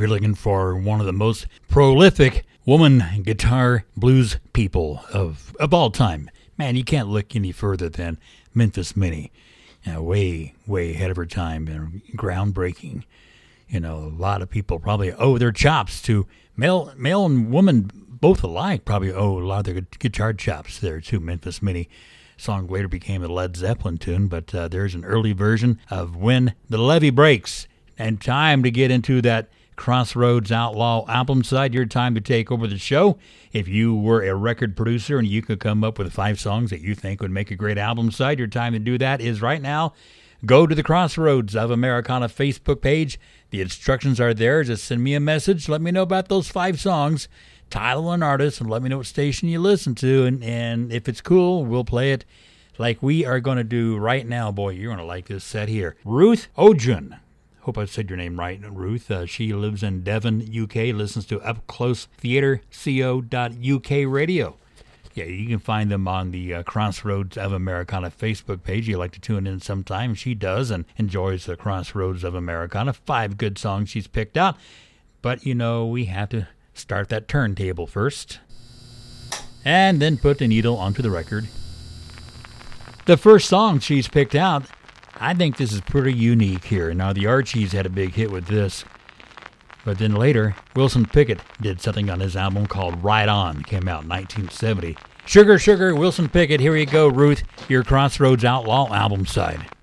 you're looking for one of the most prolific woman guitar blues people of all time, man, you can't look any further than Memphis Minnie. Way ahead of her time and groundbreaking. A lot of people probably owe their chops to male and woman both alike. Probably owe a lot of their guitar chops there to Memphis Minnie. Song later became a Led Zeppelin tune, but there's an early version of When the Levee Breaks. And time to get into that Crossroads Outlaw album side. Your time to take over the show. If you were a record producer and you could come up with 5 songs that you think would make a great album side, your time to do that is right now. Go to the Crossroads of Americana Facebook page. The instructions are there. Just send me a message. Let me know about those 5 songs. Title and artist, and let me know what station you listen to. And if it's cool, we'll play it like we are going to do right now. Boy, you're going to like this set here. Ruth Ojoon. Hope I said your name right, Ruth. She lives in Devon, UK, listens to UpCloseTheaterCo.uk radio. Yeah, you can find them on the Crossroads of Americana Facebook page. You like to tune in sometime. She does and enjoys the Crossroads of Americana. 5 good songs she's picked out. But, we have to start that turntable first. And then put the needle onto the record. The first song she's picked out, I think this is pretty unique here. Now, the Archies had a big hit with this. But then later, Wilson Pickett did something on his album called Ride On. Came out in 1970. Sugar, Sugar, Wilson Pickett. Here you go, Ruth. Your Crossroads Outlaw album side.